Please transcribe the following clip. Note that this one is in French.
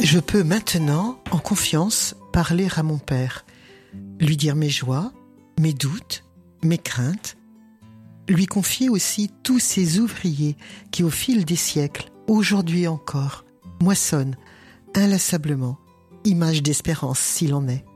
Je peux maintenant, en confiance, parler à mon père, lui dire mes joies, mes doutes, mes craintes, lui confier aussi tous ces ouvriers qui, au fil des siècles, aujourd'hui encore, moissonnent inlassablement, image d'espérance s'il en est.